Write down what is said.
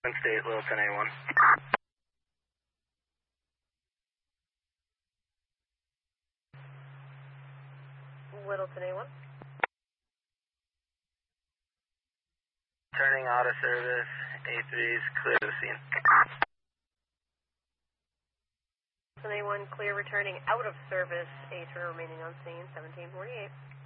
State, Littleton A1. Littleton A1. Turning out of service, A3's clear the scene. Littleton A1 clear returning out of service, A3 remaining on scene, 1748.